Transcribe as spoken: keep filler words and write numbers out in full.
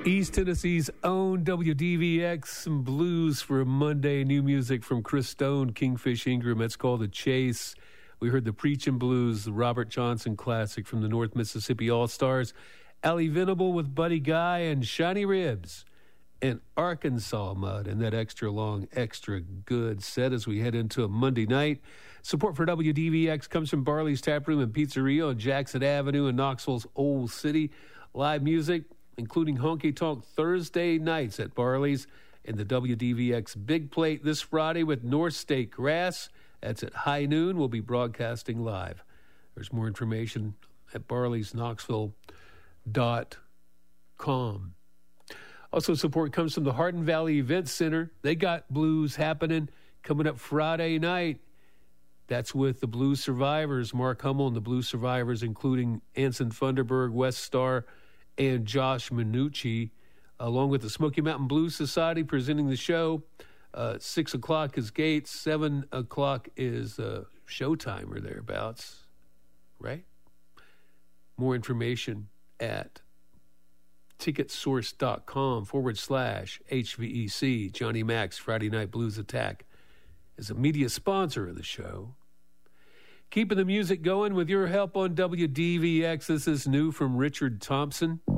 East Tennessee's own W D V X, some blues for a Monday. New music from Chris Stone, Kingfish Ingram. It's called The Chase. We heard the Preachin' Blues, the Robert Johnson classic from the North Mississippi All-Stars. Allie Venable with Buddy Guy and Shiny Ribs and Arkansas Mud and that extra long, extra good set as we head into a Monday night. Support for W D V X comes from Barley's Tap Room and Pizzeria on Jackson Avenue in Knoxville's Old City. Live music, including Honky Tonk Thursday nights at Barley's and the W D V X Big Plate this Friday with North State Grass. That's at high noon. We'll be broadcasting live. There's more information at barleys knoxville dot com. Also, support comes from the Hardin Valley Event Center. They got blues happening coming up Friday night. That's with the Blues Survivors, Mark Hummel and the Blues Survivors, including Anson Funderburg, West Star, and Josh Minucci, along with the Smoky Mountain Blues Society presenting the show. Uh, six o'clock is Gates, seven o'clock is uh, Showtime or thereabouts, right? More information at ticketsource.com forward slash HVEC. Johnny Mac's Friday Night Blues Attack is a media sponsor of the show. Keeping the music going with your help on W D V X. This is new from Richard Thompson.